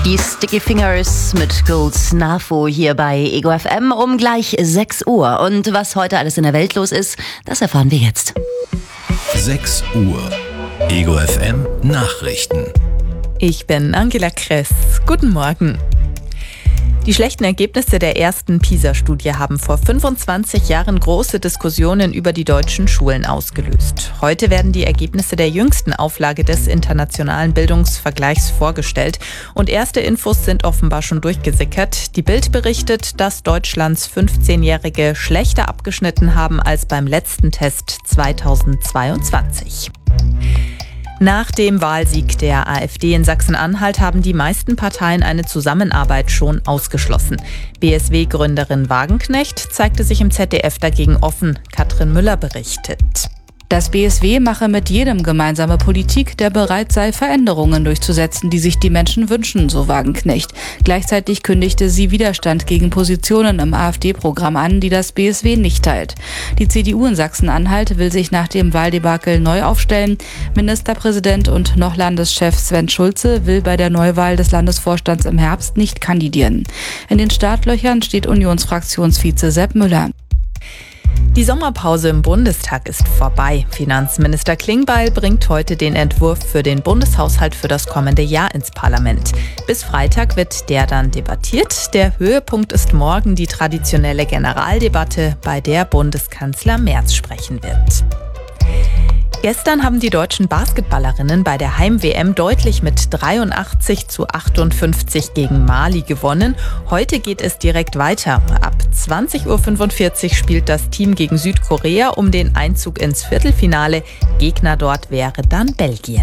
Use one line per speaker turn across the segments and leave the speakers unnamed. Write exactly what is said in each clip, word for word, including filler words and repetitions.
Die Sticky Fingers mit Gold Snafu hier bei Ego F M um gleich sechs Uhr. Und was heute alles in der Welt los ist, das erfahren wir jetzt.
sechs Uhr. Ego F M Nachrichten.
Ich bin Angela Kress. Guten Morgen. Die schlechten Ergebnisse der ersten PISA-Studie haben vor fünfundzwanzig Jahren große Diskussionen über die deutschen Schulen ausgelöst. Heute werden die Ergebnisse der jüngsten Auflage des internationalen Bildungsvergleichs vorgestellt. Und erste Infos sind offenbar schon durchgesickert. Die Bild berichtet, dass Deutschlands fünfzehnjährige schlechter abgeschnitten haben als beim letzten Test zweitausendzweiundzwanzig. Nach dem Wahlsieg der AfD in Sachsen-Anhalt haben die meisten Parteien eine Zusammenarbeit schon ausgeschlossen. B S W-Gründerin Wagenknecht zeigte sich im Z D F dagegen offen. Katrin Müller berichtet.
Das B S W mache mit jedem gemeinsame Politik, der bereit sei, Veränderungen durchzusetzen, die sich die Menschen wünschen, so Wagenknecht. Gleichzeitig kündigte sie Widerstand gegen Positionen im AfD-Programm an, die das B S W nicht teilt. Die C D U in Sachsen-Anhalt will sich nach dem Wahldebakel neu aufstellen. Ministerpräsident und noch Landeschef Sven Schulze will bei der Neuwahl des Landesvorstands im Herbst nicht kandidieren. In den Startlöchern steht Unionsfraktionsvize Sepp Müller.
Die Sommerpause im Bundestag ist vorbei. Finanzminister Klingbeil bringt heute den Entwurf für den Bundeshaushalt für das kommende Jahr ins Parlament. Bis Freitag wird der dann debattiert. Der Höhepunkt ist morgen die traditionelle Generaldebatte, bei der Bundeskanzler Merz sprechen wird. Gestern haben die deutschen Basketballerinnen bei der Heim-W M deutlich mit dreiundachtzig zu achtundfünfzig gegen Mali gewonnen. Heute geht es direkt weiter. Ab zwanzig Uhr fünfundvierzig spielt das Team gegen Südkorea um den Einzug ins Viertelfinale. Gegner dort wäre dann Belgien.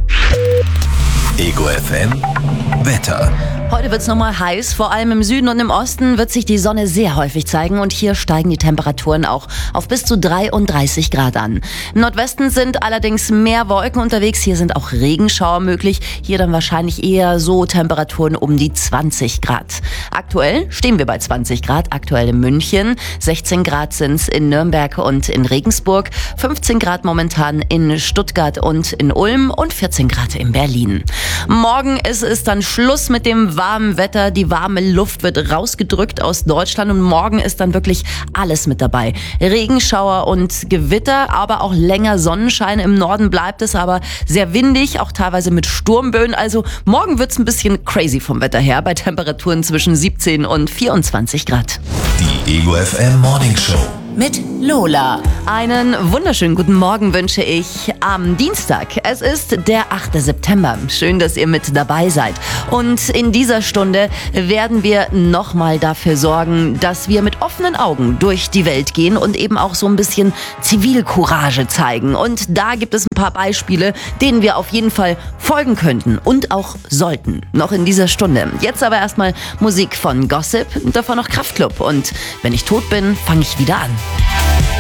Ego F M Wetter.
Heute wird es nochmal heiß, vor allem im Süden und im Osten wird sich die Sonne sehr häufig zeigen und hier steigen die Temperaturen auch auf bis zu dreiunddreißig Grad an. Im Nordwesten sind allerdings mehr Wolken unterwegs, hier sind auch Regenschauer möglich, hier dann wahrscheinlich eher so Temperaturen um die zwanzig Grad. Aktuell stehen wir bei zwanzig Grad, aktuell in München, sechzehn Grad sind es in Nürnberg und in Regensburg, fünfzehn Grad momentan in Stuttgart und in Ulm und vierzehn Grad in Berlin. Morgen ist es dann Schluss mit dem warmen Wetter. Die warme Luft wird rausgedrückt aus Deutschland und morgen ist dann wirklich alles mit dabei. Regenschauer und Gewitter, aber auch länger Sonnenschein. Im Norden bleibt es aber sehr windig, auch teilweise mit Sturmböen. Also morgen wird's ein bisschen crazy vom Wetter her, bei Temperaturen zwischen siebzehn und vierundzwanzig Grad.
Die Ego F M Morning Show
mit Lola. Einen wunderschönen guten Morgen wünsche ich am Dienstag. Es ist der achte September. Schön, dass ihr mit dabei seid. Und in dieser Stunde werden wir nochmal dafür sorgen, dass wir mit offenen Augen durch die Welt gehen und eben auch so ein bisschen Zivilcourage zeigen. Und da gibt es ein paar Beispiele, denen wir auf jeden Fall folgen könnten und auch sollten. Noch in dieser Stunde. Jetzt aber erstmal Musik von Gossip und davon noch Kraftklub. Und wenn ich tot bin, fange ich wieder an.